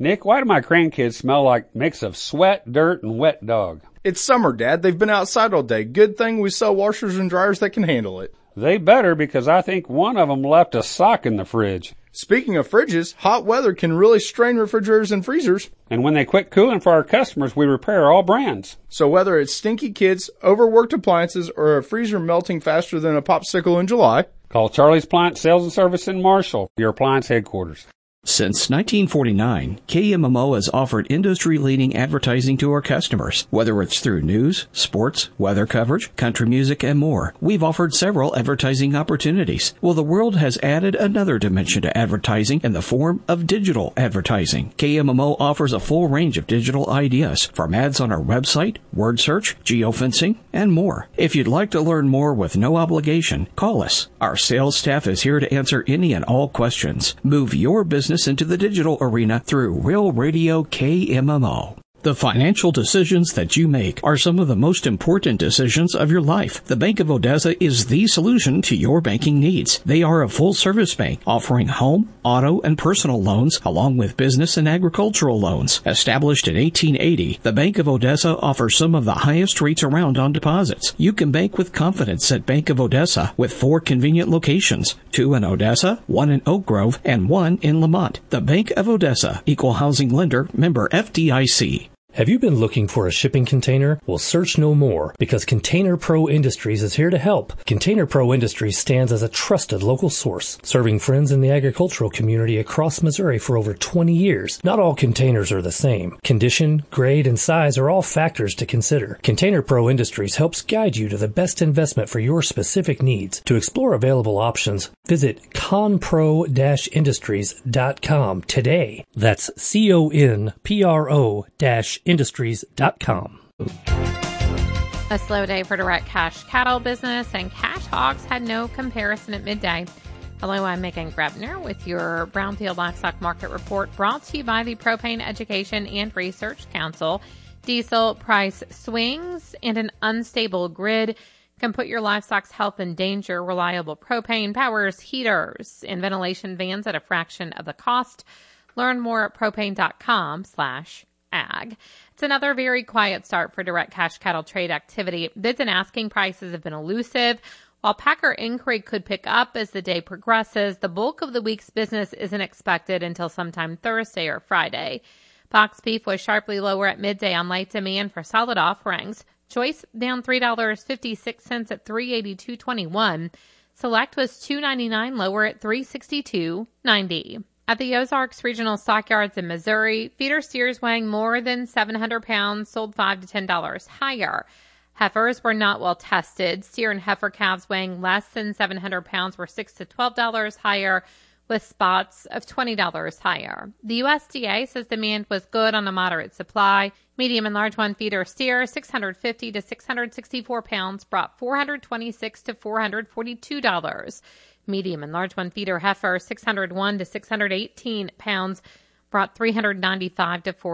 Nick, why do my grandkids smell like a mix of sweat, dirt, and wet dog? It's summer, Dad. They've been outside all day. Good thing we sell washers and dryers that can handle it. They better, because I think one of them left a sock in the fridge. Speaking of fridges, hot weather can really strain refrigerators and freezers. And when they quit cooling for our customers, we repair all brands. So whether it's stinky kids, overworked appliances, or a freezer melting faster than a popsicle in July, call Charlie's Appliance Sales and Service in Marshall, your appliance headquarters. Since 1949, KMMO has offered industry-leading advertising to our customers. Whether it's through news, sports, weather coverage, country music, and more, we've offered several advertising opportunities. Well, the world has added another dimension to advertising in the form of digital advertising. KMMO offers a full range of digital ideas, from ads on our website, word search, geofencing, and more. If you'd like to learn more with no obligation, call us. Our sales staff is here to answer any and all questions. Move your business into the digital arena through Real Radio KMMO. The financial decisions that you make are some of the most important decisions of your life. The Bank of Odessa is the solution to your banking needs. They are a full-service bank offering home, auto, and personal loans along with business and agricultural loans. Established in 1880, the Bank of Odessa offers some of the highest rates around on deposits. You can bank with confidence at Bank of Odessa with 4 convenient locations, 2 in Odessa, 1 in Oak Grove, and 1 in Lamont. The Bank of Odessa, Equal Housing Lender, member FDIC. Have you been looking for a shipping container? Well, search no more, because Container Pro Industries is here to help. Container Pro Industries stands as a trusted local source, serving friends in the agricultural community across Missouri for over 20 years. Not all containers are the same. Condition, grade, and size are all factors to consider. Container Pro Industries helps guide you to the best investment for your specific needs. To explore available options, visit conpro-industries.com today. That's CONPRO-industries.com. A slow day for direct cash cattle business, and cash hogs had no comparison at midday. Hello, I'm Megan Grebner with your Brownfield Livestock Market Report, brought to you by the Propane Education and Research Council. Diesel price swings and an unstable grid can put your livestock's health in danger. Reliable propane powers heaters and ventilation vans at a fraction of the cost. Learn more at propane.com/ag. It's another very quiet start for direct cash cattle trade activity. Bids and asking prices have been elusive. While packer inquiry could pick up as the day progresses, the bulk of the week's business isn't expected until sometime Thursday or Friday. Box beef was sharply lower at midday on light demand for solid offerings. Choice down $3.56 at $382.21. Select was $2.99 lower at $362.90. At the Ozarks Regional Stockyards in Missouri, feeder steers weighing more than 700 pounds sold $5 to $10 higher. Heifers were not well tested. Steer and heifer calves weighing less than 700 pounds were $6 to $12 higher, with spots of $20 higher. The USDA says demand was good on a moderate supply. Medium and large one feeder steer, 650 to 664 pounds, brought $426 to $442. Medium and large one feeder heifer, 601 to 618 pounds, brought $395 to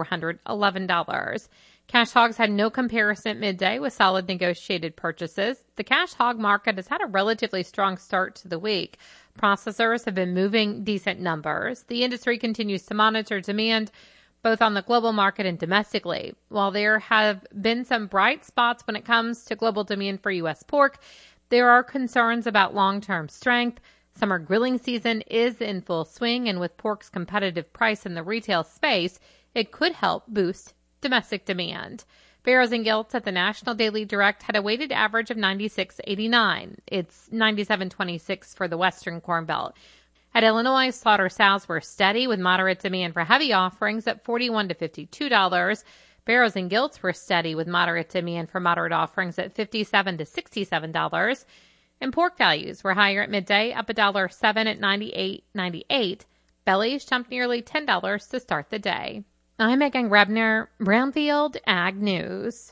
$411. Cash hogs had no comparison at midday with solid negotiated purchases. The cash hog market has had a relatively strong start to the week. Processors have been moving decent numbers. The industry continues to monitor demand both on the global market and domestically. While there have been some bright spots when it comes to global demand for U.S. pork, there are concerns about long-term strength. Summer grilling season is in full swing, and with pork's competitive price in the retail space, it could help boost domestic demand. Barrows and Gilts at the National Daily Direct had a weighted average of 96.89. It's 97.26 for the Western Corn Belt. At Illinois, slaughter sows were steady with moderate demand for heavy offerings at $41 to $52. Barrows and Gilts were steady with moderate demand for moderate offerings at $57 to $67. And pork values were higher at midday, up $1.07 at $98.98. Bellies jumped nearly $10 to start the day. I'm Megan Grebner, Brownfield Ag News.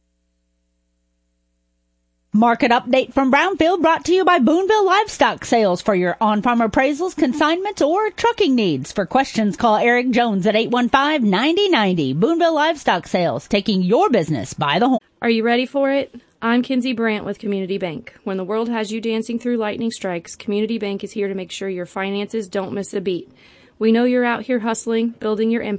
Market update from Brownfield brought to you by Boonville Livestock Sales for your on-farm appraisals, consignments, or trucking needs. For questions, call Eric Jones at 815-9090. Boonville Livestock Sales, taking your business by the horn. Are you ready for it? I'm Kinsey Brandt with Community Bank. When the world has you dancing through lightning strikes, Community Bank is here to make sure your finances don't miss a beat. We know you're out here hustling, building your empire.